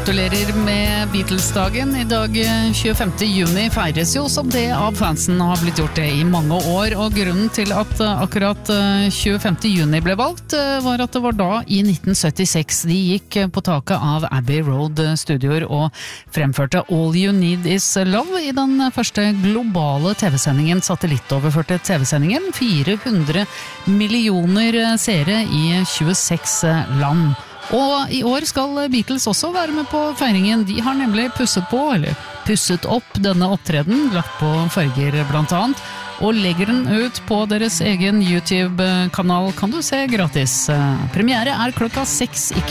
Gratulerer med Beatles-dagen. I dag 25. juni feires jo som det av fansen har blitt gjort det i mange år, og grunnen til at akkurat 25. juni ble valgt var at det var da i 1976 de gikk på taket av Abbey Road studioer og fremførte All You Need Is Love i den første globale TV-sendingen, satellittoverførte TV-sendingen, 400 millioner seere i 26 land. Og i år skal Beatles også være med på feiringen. De har nemlig pusset opp denne opptreden, lagt på farger blant annet, og legger den ut på deres egen YouTube-kanal, kan du se gratis. Premiere er klokka 6 i